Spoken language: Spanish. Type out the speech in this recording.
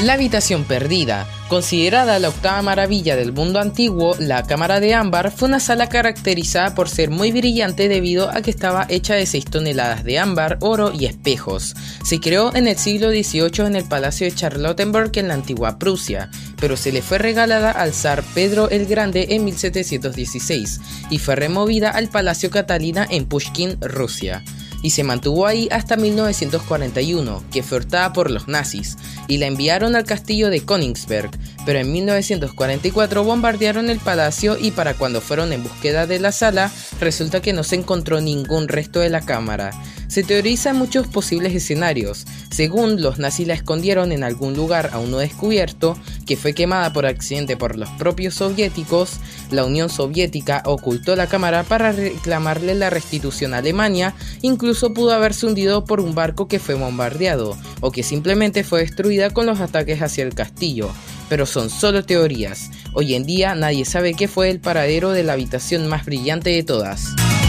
La habitación perdida. Considerada la octava maravilla del mundo antiguo, la cámara de ámbar fue una sala caracterizada por ser muy brillante debido a que estaba hecha de 6 toneladas de ámbar, oro y espejos. Se creó en el siglo XVIII en el Palacio de Charlottenburg en la antigua Prusia, pero se le fue regalada al zar Pedro el Grande en 1716 y fue removida al Palacio Catalina en Pushkin, Rusia. Y se mantuvo ahí hasta 1941, que fue hurtada por los nazis, y la enviaron al castillo de Königsberg, pero en 1944 bombardearon el palacio y para cuando fueron en búsqueda de la sala, resulta que no se encontró ningún resto de la cámara. Se teorizan muchos posibles escenarios. Según los nazis la escondieron en algún lugar aún no descubierto, que fue quemada por accidente por los propios soviéticos. La Unión Soviética ocultó la cámara para reclamarle la restitución a Alemania. Incluso pudo haberse hundido por un barco que fue bombardeado, o que simplemente fue destruida con los ataques hacia el castillo. Pero son solo teorías. Hoy en día nadie sabe qué fue el paradero de la habitación más brillante de todas.